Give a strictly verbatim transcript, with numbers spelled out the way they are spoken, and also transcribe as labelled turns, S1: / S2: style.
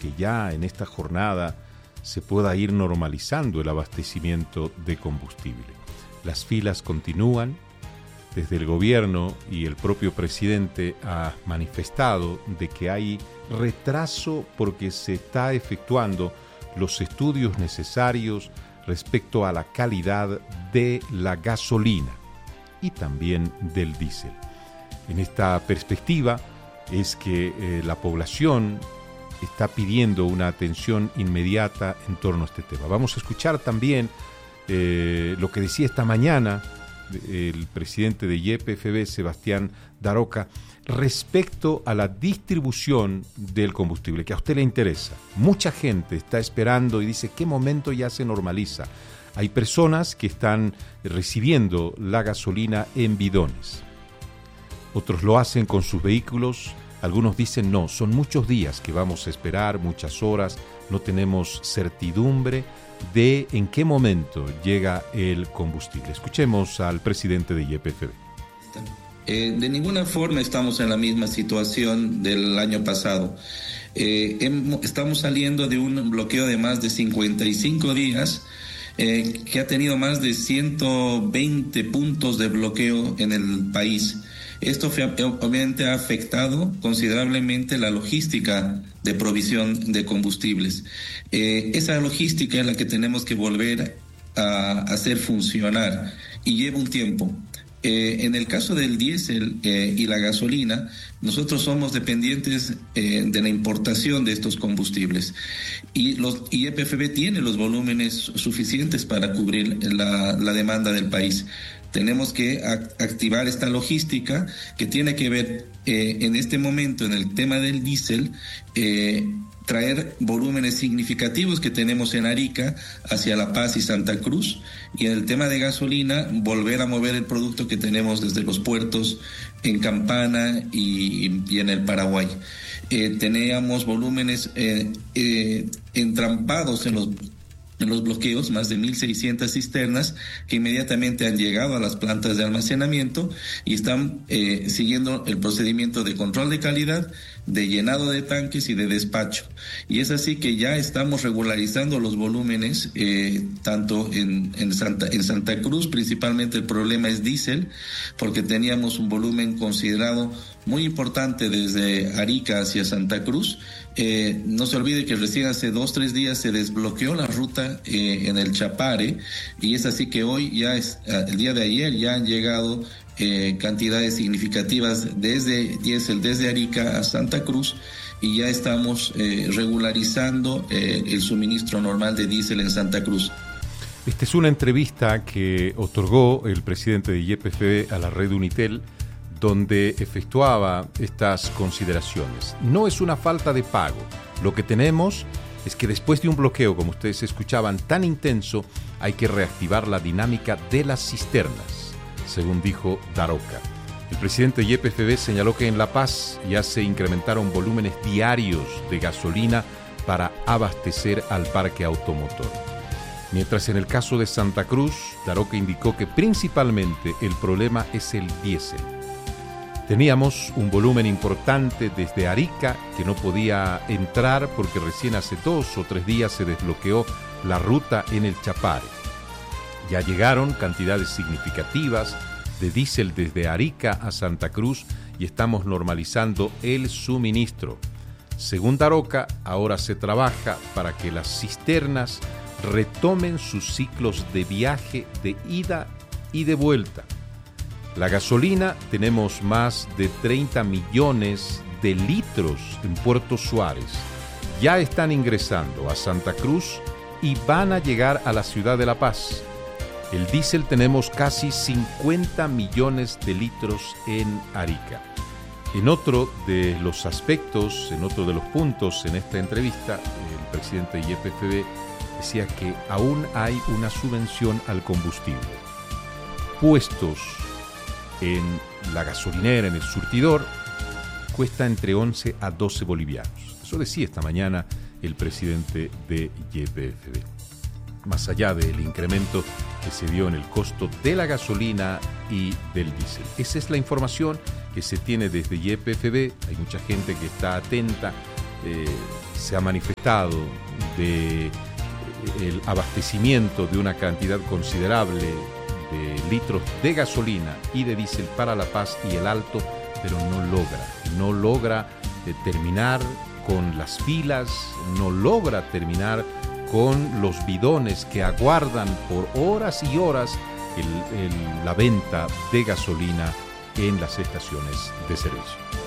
S1: que ya en esta jornada se pueda ir normalizando el abastecimiento de combustible. Las filas continúan. Desde el gobierno y el propio presidente ha manifestado de que hay retraso porque se está efectuando los estudios necesarios respecto a la calidad de la gasolina y también del diésel. En esta perspectiva es que eh, la población está pidiendo una atención inmediata en torno a este tema. Vamos a escuchar también eh, lo que decía esta mañana el presidente de Y P F B, Sebastián Daroca, respecto a la distribución del combustible, que a usted le interesa. Mucha gente está esperando y dice, ¿qué momento ya se normaliza? Hay personas que están recibiendo la gasolina en bidones. Otros lo hacen con sus vehículos. Algunos dicen, no, son muchos días que vamos a esperar, muchas horas, no tenemos certidumbre de en qué momento llega el combustible. Escuchemos al presidente de Y P F B.
S2: Eh, de ninguna forma estamos en la misma situación del año pasado. Eh, hemos, estamos saliendo de un bloqueo de más de cincuenta y cinco días eh, que ha tenido más de ciento veinte puntos de bloqueo en el país. Esto obviamente ha afectado considerablemente la logística de provisión de combustibles. Eh, esa logística es la que tenemos que volver a hacer funcionar y lleva un tiempo. Eh, en el caso del diésel eh, y la gasolina, nosotros somos dependientes eh, de la importación de estos combustibles y los Y P F B tiene los volúmenes suficientes para cubrir la, la demanda del país. Tenemos que activar esta logística que tiene que ver eh, en este momento en el tema del diésel, eh, traer volúmenes significativos que tenemos en Arica hacia La Paz y Santa Cruz, y en el tema de gasolina volver a mover el producto que tenemos desde los puertos en Campana y, y en el Paraguay. Eh, teníamos volúmenes eh, eh, entrampados en los en los bloqueos, más de mil seiscientas cisternas que inmediatamente han llegado a las plantas de almacenamiento y están eh, siguiendo el procedimiento de control de calidad, de llenado de tanques y de despacho. Y es así que ya estamos regularizando los volúmenes, eh, tanto en, en, Santa, en Santa Cruz, principalmente el problema es diésel, porque teníamos un volumen considerado muy importante desde Arica hacia Santa Cruz. Eh, no se olvide que recién hace dos, tres días se desbloqueó la ruta eh, en el Chapare, y es así que hoy ya es, el día de ayer ya han llegado eh, cantidades significativas desde diésel, desde Arica a Santa Cruz, y ya estamos eh, regularizando eh, el suministro normal de diésel en Santa Cruz.
S1: Esta es una entrevista que otorgó el presidente de Y P F B a la red Unitel, donde efectuaba estas consideraciones. No es una falta de pago. Lo que tenemos es que después de un bloqueo, como ustedes escuchaban, tan intenso, hay que reactivar la dinámica de las cisternas, según dijo Daroca. El presidente de Y P F B señaló que en La Paz ya se incrementaron volúmenes diarios de gasolina para abastecer al parque automotor. Mientras en el caso de Santa Cruz, Daroca indicó que principalmente el problema es el diésel. Teníamos un volumen importante desde Arica que no podía entrar porque recién hace dos o tres días se desbloqueó la ruta en el Chapare. Ya llegaron cantidades significativas de diésel desde Arica a Santa Cruz y estamos normalizando el suministro. Según Daroca, ahora se trabaja para que las cisternas retomen sus ciclos de viaje de ida y de vuelta. La gasolina, tenemos más de treinta millones de litros en Puerto Suárez. Ya están ingresando a Santa Cruz y van a llegar a la ciudad de La Paz. El diésel tenemos casi cincuenta millones de litros en Arica. En otro de los aspectos, en otro de los puntos en esta entrevista, el presidente de Y P F B decía que aún hay una subvención al combustible. Puestos en la gasolinera, en el surtidor, cuesta entre once a doce bolivianos. Eso decía esta mañana el presidente de Y P F B. Más allá del incremento que se dio en el costo de la gasolina y del diésel. Esa es la información que se tiene desde Y P F B. Hay mucha gente que está atenta. Eh, se ha manifestado de el abastecimiento de una cantidad considerable de litros de gasolina y de diésel para La Paz y el Alto, pero no logra, no logra eh, terminar con las filas, no logra terminar con los bidones que aguardan por horas y horas el, el, la venta de gasolina en las estaciones de servicio.